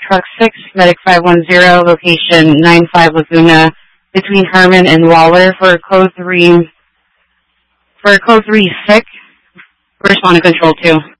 Truck 6, Medic 510, location 95 Laguna, between Herman and Waller for a code 3 sick. Respond to Control 2.